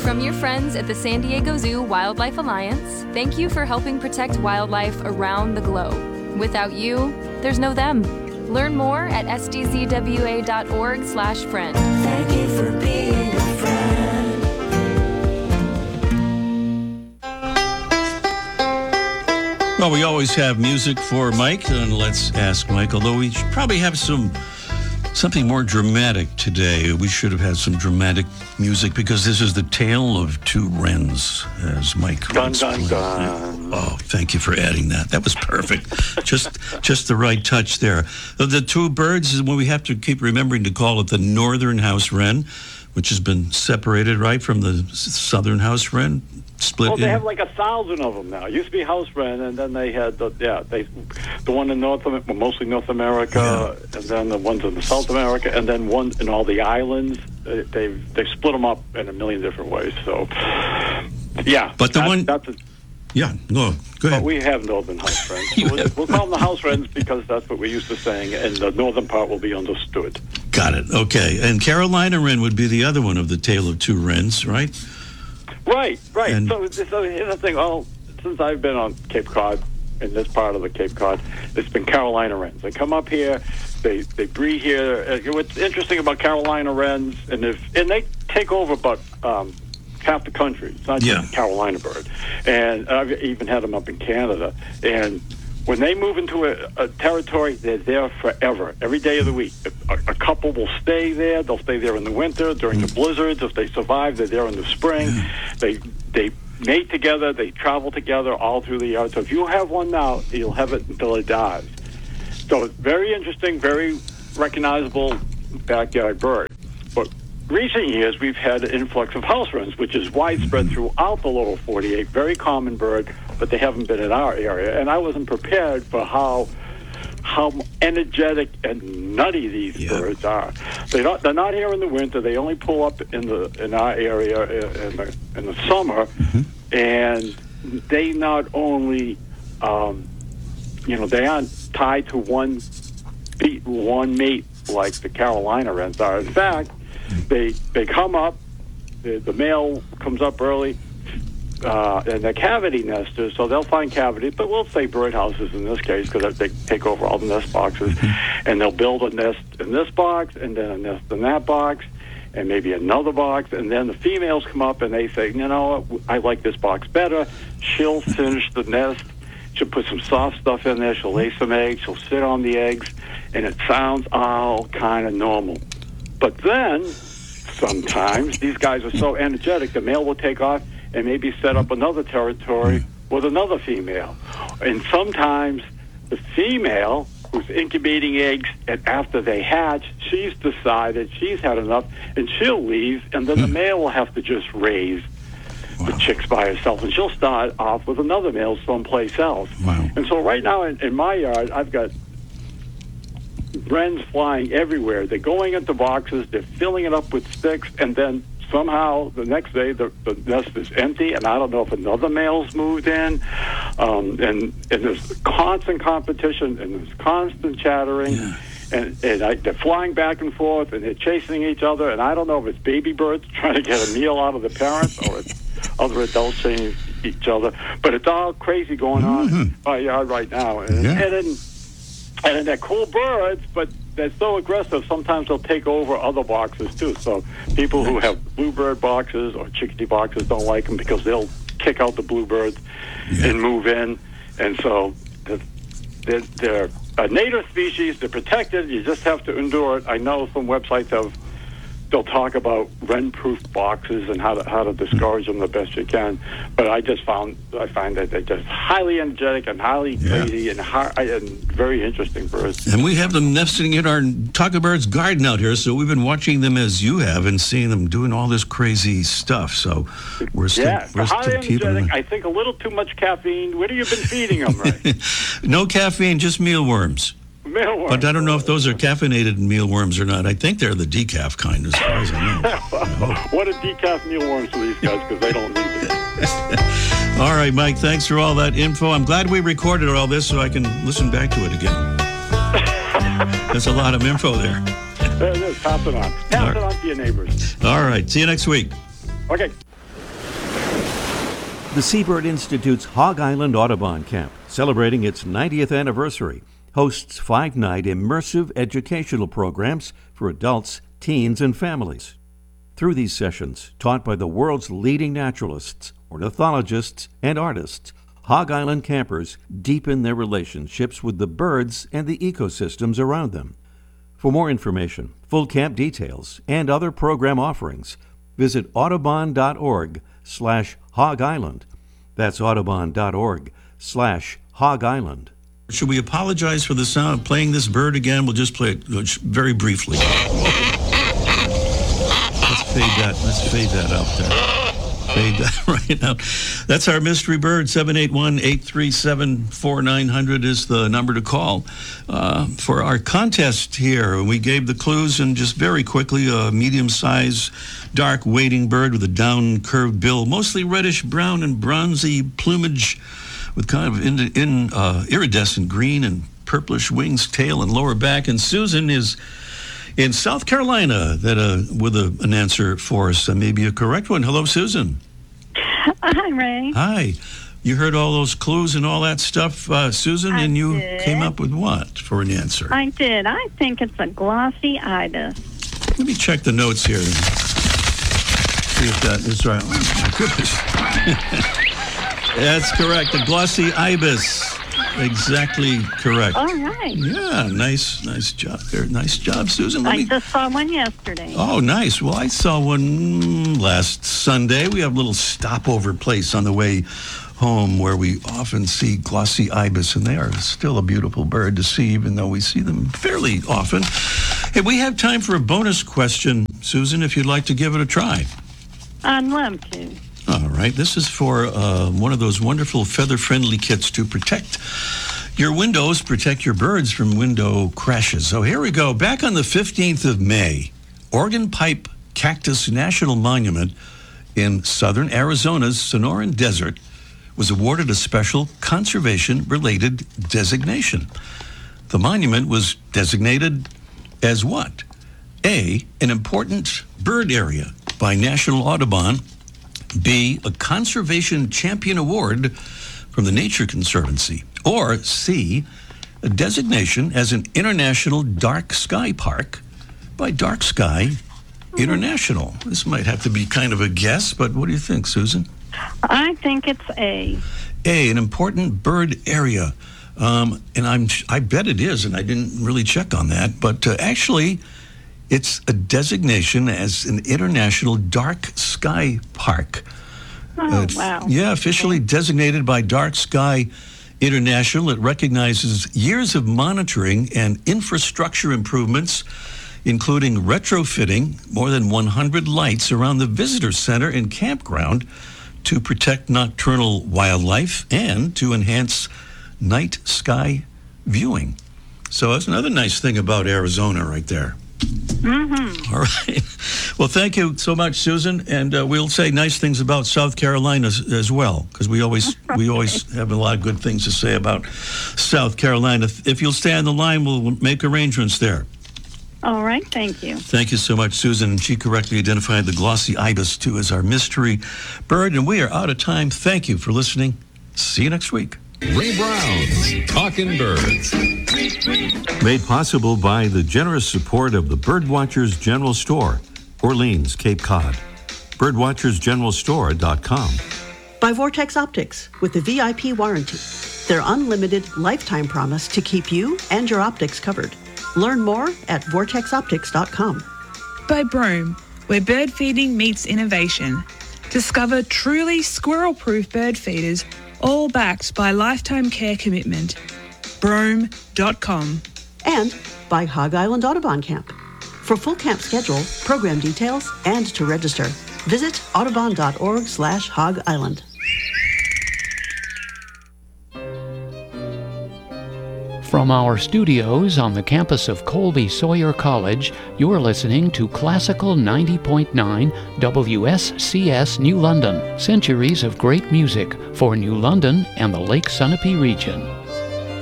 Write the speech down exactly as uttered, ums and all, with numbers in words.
From your friends at the San Diego Zoo Wildlife Alliance, thank you for helping protect wildlife around the globe. Without you, there's no them. Learn more at s d z w a dot org slash friend. Thank you for being a friend. Well, we always have music for Mike, and let's ask Mike, although we should probably have some something more dramatic today. We should have had some dramatic music because this is the tale of two wrens, as Mike Dun, explained. dun, dun. Oh, thank you for adding that. That was perfect. just just the right touch there. The, the two birds is when we have to keep remembering to call it the northern house wren, which has been separated, right, from the s- southern house wren. Split Well, they in. have like a thousand of them now. It used to be house wren, and then they had the yeah they the one in North Am- well, mostly North America, and then the ones in South America, and then one in all the islands. They they they split them up in a million different ways. So yeah, But the that's, one- that's a, Yeah, no, go ahead. but we have northern house wrens. You So we'll, have- we'll call them the house wrens because that's what we're used to saying, and the northern part will be understood. Got it. Okay. And Carolina wren would be the other one of the tale of two wrens, right? Right, right. And- so, so here's the thing. Well, since I've been on Cape Cod, in this part of the Cape Cod, it's been Carolina wrens. They come up here, they they breed here. Uh, What's interesting about Carolina wrens, and if and they take over about um, half the country. It's not Yeah. just a Carolina bird, and I've even had them up in Canada. And when they move into a, a territory, they're there forever, every day of the week. A, a couple will stay there. They'll stay there in the winter, during the blizzards. If they survive, they're there in the spring. They they mate together. They travel together all through the yard. So if you have one now, you'll have it until it dies. So it's very interesting, very recognizable backyard bird. But recent years, we've had an influx of house wrens, which is widespread throughout the lower forty-eight. Very common bird, but they haven't been in our area. And I wasn't prepared for how how energetic and nutty these Yeah. birds are. They don't, they're not here in the winter. They only pull up in the in our area in the in the summer, and they not only um, you know they aren't tied to one beat, one mate like the Carolina wrens are. In fact, they they come up. The, the male comes up early. Uh, and they're cavity nesters, so they'll find cavities, but we'll say birdhouses in this case because they take over all the nest boxes, and they'll build a nest in this box, and then a nest in that box, and maybe another box, and then the females come up and they say, you know what, I like this box better. She'll finish the nest. She'll put some soft stuff in there. She'll lay some eggs. She'll sit on the eggs, and it sounds all kind of normal. But then sometimes these guys are so energetic, the male will take off and maybe set up another territory with another female. And sometimes the female who's incubating eggs, and after they hatch, she's decided she's had enough, and she'll leave, and then the male will have to just raise the chicks by herself, and she'll start off with another male someplace else. Wow. And so right now in, in my yard, I've got wrens flying everywhere. They're going into boxes, they're filling it up with sticks, and then somehow the next day the, the nest is empty, and I don't know if another male's moved in. Um, and, and there's constant competition, and there's constant chattering. Yeah. And, and I, they're flying back and forth, and they're chasing each other. And I don't know if it's baby birds trying to get a meal out of the parents or it's other adults chasing each other. But it's all crazy going on in my yard right now. And, Yeah. and, then, and then they're cool birds, but they're so aggressive, sometimes they'll take over other boxes, too. So people who have bluebird boxes or chickadee boxes don't like them because they'll kick out the bluebirds Yeah. and move in. And so they're, they're a native species. They're protected. You just have to endure it. I know some websites have, they'll talk about wren-proof boxes and how to how to discourage them the best you can. But I just found I find that they're just highly energetic and highly Yeah. crazy and, high, and very interesting birds. And we have them nesting in our Talk Bird's garden out here, so we've been watching them as you have and seeing them doing all this crazy stuff. So we're still, Yeah, we're highly still keeping energetic. them. I think a little too much caffeine. What have you been feeding them, Ray? No caffeine, just mealworms. Mealworms. But I don't know if those are caffeinated mealworms or not. I think they're the decaf kind, as far as I know. What a decaf mealworms for these guys because they don't need it. All right, Mike, thanks for all that info. I'm glad we recorded all this so I can listen back to it again. There's a lot of info there. There it is. Pass it on. Pass All it right. on to your neighbors. All right, see you next week. Okay. The Seabird Institute's Hog Island Audubon Camp, celebrating its ninetieth anniversary, hosts five-night immersive educational programs for adults, teens, and families. Through these sessions, taught by the world's leading naturalists, ornithologists, and artists, Hog Island campers deepen their relationships with the birds and the ecosystems around them. For more information, full camp details, and other program offerings, visit audubon.org slash Hog Island. That's audubon.org slash Hog Island. Should we apologize for the sound of playing this bird again? We'll just play it very briefly. Let's fade that. Let's fade that out there. Fade that right out. That's our mystery bird. seven eight one, eight three seven, four nine zero zero is the number to call uh, for our contest here. We gave the clues, and just very quickly, a medium-sized, dark wading bird with a down-curved bill, mostly reddish brown and bronzy plumage, with kind of in, in uh, iridescent green and purplish wings, tail, and lower back. And Susan is in South Carolina that uh, with a, an answer for us, uh, maybe a correct one. Hello, Susan. Hi, Ray. Hi. You heard all those clues and all that stuff, uh, Susan, I and you did. came up with what for an answer? I did. I think it's a glossy ibis. Let me check the notes here. See if that is right. Oh, my goodness. That's correct. The glossy ibis. Exactly correct. All right. Yeah, nice, nice job there. Nice job, Susan. Let I me... just saw one yesterday. Oh, nice. Well, I saw one last Sunday. We have a little stopover place on the way home where we often see glossy ibis, and they are still a beautiful bird to see, even though we see them fairly often. Hey, we have time for a bonus question, Susan, if you'd like to give it a try. I'd love to. All right. This is for uh, one of those wonderful feather-friendly kits to protect your windows, protect your birds from window crashes. So here we go. Back on the fifteenth of May, Organ Pipe Cactus National Monument in southern Arizona's Sonoran Desert was awarded a special conservation-related designation. The monument was designated as what? A, an important bird area by National Audubon. B, a Conservation Champion Award from the Nature Conservancy. Or C, a designation as an international dark sky park by Dark Sky International. This might have to be kind of a guess, but what do you think, Susan? I think it's A. A, an important bird area. Um, and I'm, I bet it is, and I didn't really check on that, but uh, actually, it's a designation as an international dark sky park. Oh, uh, wow. Yeah, officially Okay. designated by Dark Sky International. It recognizes years of monitoring and infrastructure improvements, including retrofitting more than one hundred lights around the visitor center and campground to protect nocturnal wildlife and to enhance night sky viewing. So that's another nice thing about Arizona right there. Mm-hmm. All right. Well, thank you so much, Susan, and uh, we'll say nice things about South Carolina as, as well, because we always we always have a lot of good things to say about South Carolina. If you'll stay on the line, we'll make arrangements there. All right. Thank you. Thank you so much, Susan. And she correctly identified the glossy ibis, too, as our mystery bird, and we are out of time. Thank you for listening. See you next week. Ray Brown's Talking Birds. Made possible by the generous support of the Birdwatchers General Store, Orleans, Cape Cod. birdwatchers general store dot com. By Vortex Optics with the V I P warranty. Their unlimited lifetime promise to keep you and your optics covered. Learn more at vortex optics dot com. By Brome, where bird feeding meets innovation. Discover truly squirrel-proof bird feeders, all backed by lifetime care commitment. Brome dot com. And by Hog Island Audubon Camp. For full camp schedule, program details, and to register, visit audubon.org slash Hog Island. From our studios on the campus of Colby Sawyer College, you're listening to Classical ninety point nine W S C S New London, centuries of great music for New London and the Lake Sunapee region.